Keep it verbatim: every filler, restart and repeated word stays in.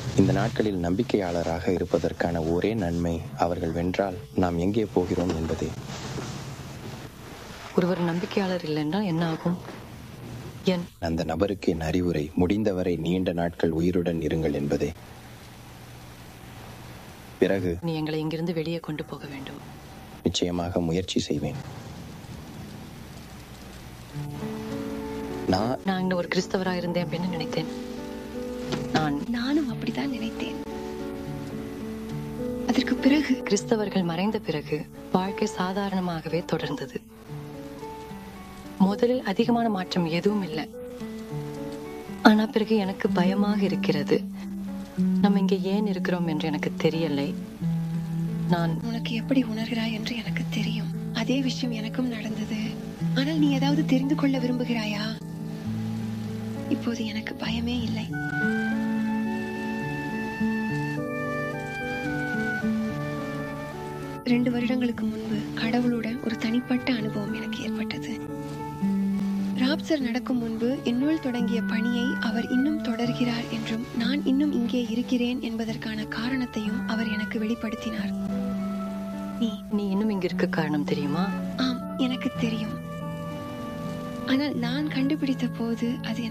இந்த நாட்களில் நம்பிக்கையாளராக இருப்பதற்கான ஒரே நன்மை அவர்கள் வென்றால் நாம் எங்கே போகிறோம் என்பதே. ஒருவர் நம்பிக்கையாளர் இல்லை என்றால் என்ன ஆகும்? என் அந்த நபருக்கு என் அறிவுரை முடிந்தவரை நீண்ட நாட்கள் உயிருடன் இருங்கள் என்பதே. பிறகு நீ எங்களை இங்கிருந்து வெளியே கொண்டு போக வேண்டும். நிச்சயமாக முயற்சி செய்வேன். நான் நான் ஒரு கிறிஸ்தவராக இருந்தேன் அப்படின்னு நினைத்தேன். நான் நானும் அப்படித்தான் நினைத்தேன். அதற்கு பிறகு கிறிஸ்தவர்கள் மறைந்த பிறகு வாழ்க்கை சாதாரணமாகவே தொடர்ந்தது. முதலில் அதிகமான மாற்றம் எதுவும் இல்லை. ஆனா பிறகு எனக்கு பயமாக இருக்கிறது. நம்ம இங்க ஏன் இருக்கிறோம் என்று எனக்கு தெரியலை. நான் உனக்கு எப்படி உணர்கிறாய் என்று எனக்கு தெரியும். அதே விஷயம் எனக்கும் நடந்தது. ஆனால் நீ ஏதாவது தெரிந்து கொள்ள விரும்புகிறாயா? இப்போது எனக்கு பயமே இல்லை. ரெண்டு வருடங்களுக்கு முன்பு கடவுளுடன் ஒரு தனிப்பட்ட அனுபவம் எனக்கு ஏற்பட்டது. ராப்சர் நடக்கும் முன்பு என்னுள் தொடங்கிய பணியை அவர் இன்னும் தொடர்கிறார் என்றும் நான் இன்னும் இங்கே இருக்கிறேன் என்பதற்கான காரணத்தையும் அவர் எனக்கு வெளிப்படுத்தினார். நீ நீ இன்னும் இங்க இருக்க காரணம் தெரியுமா? ஆம், எனக்கு தெரியும். ஆனால் நான் கண்டுபிடித்த போது அது